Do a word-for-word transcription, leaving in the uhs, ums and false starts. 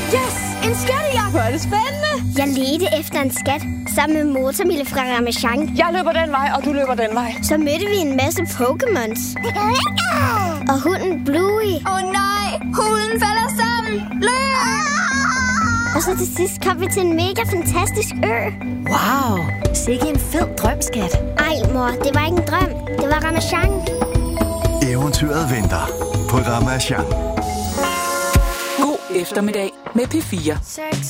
Yes! En skattejagt! Hvor er det spændende! Jeg ledte efter en skat sammen med Motormille fra Ramasjang. Jeg løber den vej, og du løber den vej. Så mødte vi en masse Pokémons. Og hunden Bluey. Åh oh, nej! Hunden falder sammen! Løb! Og så til sidst kom vi til en mega fantastisk ø. Wow! Sikke en fed drøm, skat. Ej, mor, det var ikke en drøm. Det var Ramasjang. Eventyret venter på Ramasjang. God eftermiddag med P fire.